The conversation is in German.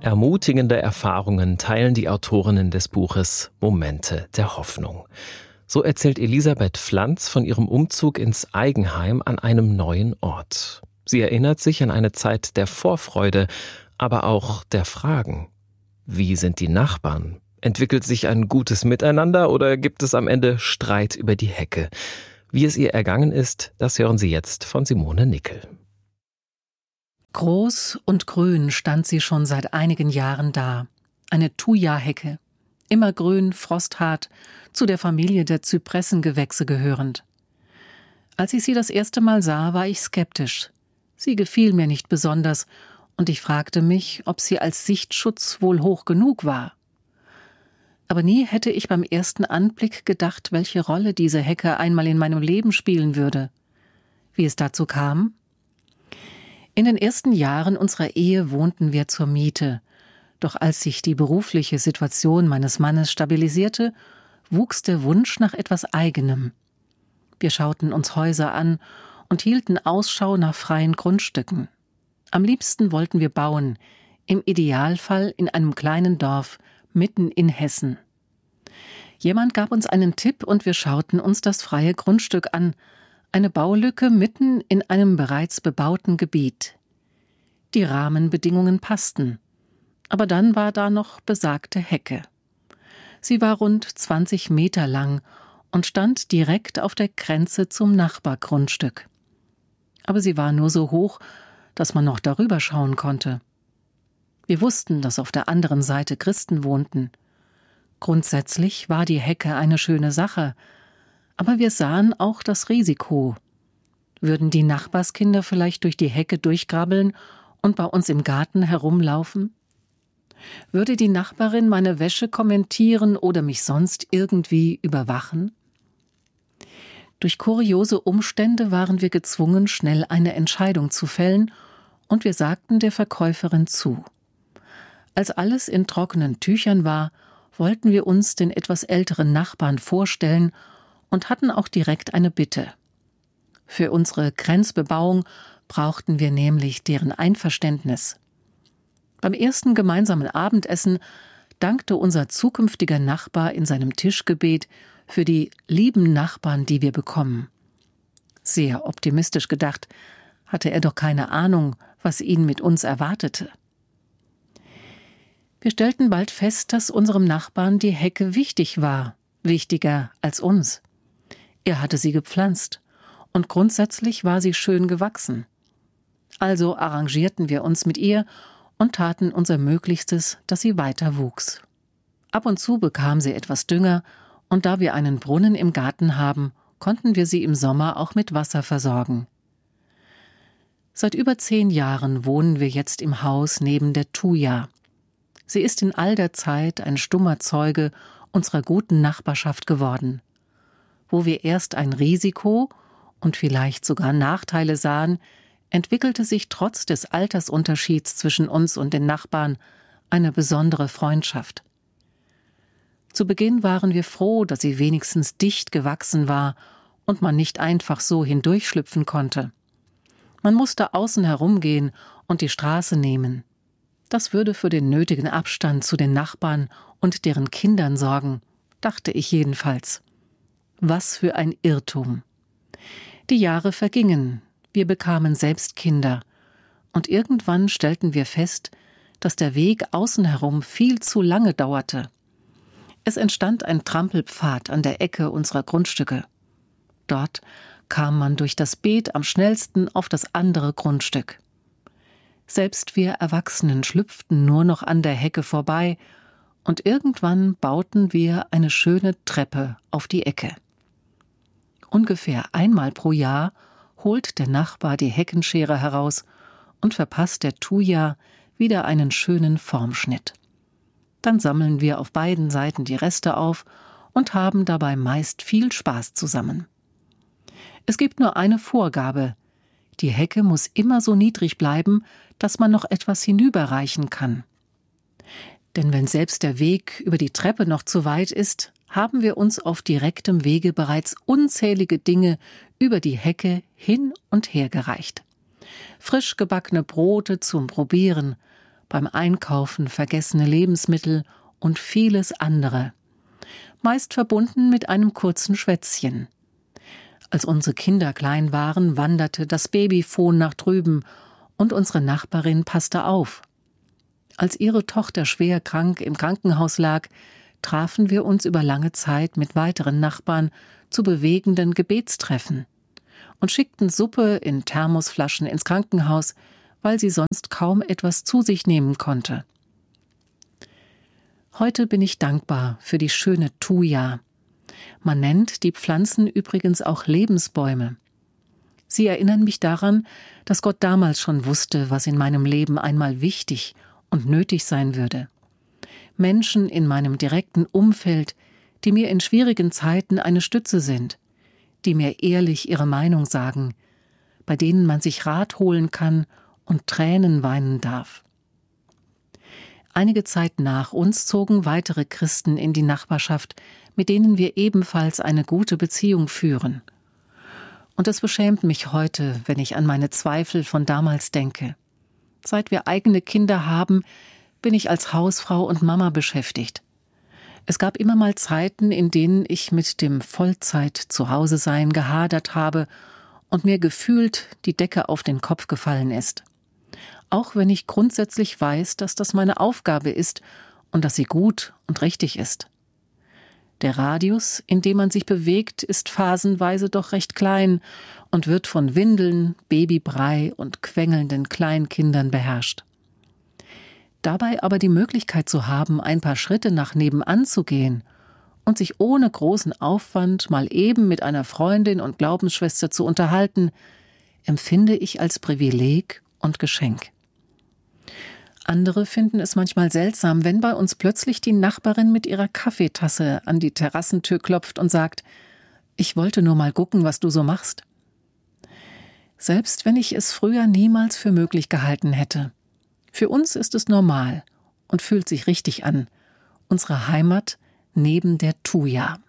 Ermutigende Erfahrungen teilen die Autorinnen des Buches Momente der Hoffnung. So erzählt Elisabeth Pflanz von ihrem Umzug ins Eigenheim an einem neuen Ort. Sie erinnert sich an eine Zeit der Vorfreude, aber auch der Fragen. Wie sind die Nachbarn? Entwickelt sich ein gutes Miteinander oder gibt es am Ende Streit über die Hecke? Wie es ihr ergangen ist, das hören Sie jetzt von Simone Nickel. Groß und grün stand sie schon seit einigen Jahren da. Eine Thuja-Hecke, immergrün, frosthart, zu der Familie der Zypressengewächse gehörend. Als ich sie das erste Mal sah, war ich skeptisch. Sie gefiel mir nicht besonders und ich fragte mich, ob sie als Sichtschutz wohl hoch genug war. Aber nie hätte ich beim ersten Anblick gedacht, welche Rolle diese Hecke einmal in meinem Leben spielen würde. Wie es dazu kam? In den ersten Jahren unserer Ehe wohnten wir zur Miete. Doch als sich die berufliche Situation meines Mannes stabilisierte, wuchs der Wunsch nach etwas Eigenem. Wir schauten uns Häuser an und hielten Ausschau nach freien Grundstücken. Am liebsten wollten wir bauen, im Idealfall in einem kleinen Dorf, mitten in Hessen. Jemand gab uns einen Tipp und wir schauten uns das freie Grundstück an, eine Baulücke mitten in einem bereits bebauten Gebiet. Die Rahmenbedingungen passten, aber dann war da noch besagte Hecke. Sie war rund 20 Meter lang und stand direkt auf der Grenze zum Nachbargrundstück. Aber sie war nur so hoch, dass man noch darüber schauen konnte. Wir wussten, dass auf der anderen Seite Christen wohnten. Grundsätzlich war die Hecke eine schöne Sache, aber wir sahen auch das Risiko. Würden die Nachbarskinder vielleicht durch die Hecke durchkrabbeln und bei uns im Garten herumlaufen? Würde die Nachbarin meine Wäsche kommentieren oder mich sonst irgendwie überwachen? Durch kuriose Umstände waren wir gezwungen, schnell eine Entscheidung zu fällen, und wir sagten der Verkäuferin zu. Als alles in trockenen Tüchern war, wollten wir uns den etwas älteren Nachbarn vorstellen und hatten auch direkt eine Bitte. Für unsere Grenzbebauung brauchten wir nämlich deren Einverständnis. Beim ersten gemeinsamen Abendessen dankte unser zukünftiger Nachbar in seinem Tischgebet für die lieben Nachbarn, die wir bekommen. Sehr optimistisch gedacht, hatte er doch keine Ahnung, was ihn mit uns erwartete. Wir stellten bald fest, dass unserem Nachbarn die Hecke wichtig war, wichtiger als uns. Er hatte sie gepflanzt und grundsätzlich war sie schön gewachsen. Also arrangierten wir uns mit ihr und taten unser Möglichstes, dass sie weiter wuchs. Ab und zu bekam sie etwas Dünger und da wir einen Brunnen im Garten haben, konnten wir sie im Sommer auch mit Wasser versorgen. Seit über 10 Jahren wohnen wir jetzt im Haus neben der Thuja. Sie ist in all der Zeit ein stummer Zeuge unserer guten Nachbarschaft geworden. Wo wir erst ein Risiko und vielleicht sogar Nachteile sahen, entwickelte sich trotz des Altersunterschieds zwischen uns und den Nachbarn eine besondere Freundschaft. Zu Beginn waren wir froh, dass sie wenigstens dicht gewachsen war und man nicht einfach so hindurchschlüpfen konnte. Man musste außen herumgehen und die Straße nehmen. Das würde für den nötigen Abstand zu den Nachbarn und deren Kindern sorgen, dachte ich jedenfalls. Was für ein Irrtum. Die Jahre vergingen, wir bekamen selbst Kinder und irgendwann stellten wir fest, dass der Weg außen herum viel zu lange dauerte. Es entstand ein Trampelpfad an der Ecke unserer Grundstücke. Dort kam man durch das Beet am schnellsten auf das andere Grundstück. Selbst wir Erwachsenen schlüpften nur noch an der Hecke vorbei und irgendwann bauten wir eine schöne Treppe auf die Ecke. Ungefähr einmal pro Jahr holt der Nachbar die Heckenschere heraus und verpasst der Thuja wieder einen schönen Formschnitt. Dann sammeln wir auf beiden Seiten die Reste auf und haben dabei meist viel Spaß zusammen. Es gibt nur eine Vorgabe: Die Hecke muss immer so niedrig bleiben, dass man noch etwas hinüberreichen kann. Denn wenn selbst der Weg über die Treppe noch zu weit ist, haben wir uns auf direktem Wege bereits unzählige Dinge über die Hecke hin und her gereicht. Frisch gebackene Brote zum Probieren, beim Einkaufen vergessene Lebensmittel und vieles andere. Meist verbunden mit einem kurzen Schwätzchen. Als unsere Kinder klein waren, wanderte das Babyfon nach drüben und unsere Nachbarin passte auf. Als ihre Tochter schwer krank im Krankenhaus lag, trafen wir uns über lange Zeit mit weiteren Nachbarn zu bewegenden Gebetstreffen und schickten Suppe in Thermosflaschen ins Krankenhaus, weil sie sonst kaum etwas zu sich nehmen konnte. Heute bin ich dankbar für die schöne Thuja. Man nennt die Pflanzen übrigens auch Lebensbäume. Sie erinnern mich daran, dass Gott damals schon wusste, was in meinem Leben einmal wichtig und nötig sein würde. Menschen in meinem direkten Umfeld, die mir in schwierigen Zeiten eine Stütze sind, die mir ehrlich ihre Meinung sagen, bei denen man sich Rat holen kann und Tränen weinen darf. Einige Zeit nach uns zogen weitere Christen in die Nachbarschaft, mit denen wir ebenfalls eine gute Beziehung führen. Und es beschämt mich heute, wenn ich an meine Zweifel von damals denke. Seit wir eigene Kinder haben, bin ich als Hausfrau und Mama beschäftigt. Es gab immer mal Zeiten, in denen ich mit dem Vollzeit-Zuhause-Sein gehadert habe und mir gefühlt die Decke auf den Kopf gefallen ist. Auch wenn ich grundsätzlich weiß, dass das meine Aufgabe ist und dass sie gut und richtig ist. Der Radius, in dem man sich bewegt, ist phasenweise doch recht klein und wird von Windeln, Babybrei und quengelnden Kleinkindern beherrscht. Dabei aber die Möglichkeit zu haben, ein paar Schritte nach nebenan zu gehen und sich ohne großen Aufwand mal eben mit einer Freundin und Glaubensschwester zu unterhalten, empfinde ich als Privileg und Geschenk. Andere finden es manchmal seltsam, wenn bei uns plötzlich die Nachbarin mit ihrer Kaffeetasse an die Terrassentür klopft und sagt: »Ich wollte nur mal gucken, was du so machst.« Selbst wenn ich es früher niemals für möglich gehalten hätte. Für uns ist es normal und fühlt sich richtig an. Unsere Heimat neben der Thuja.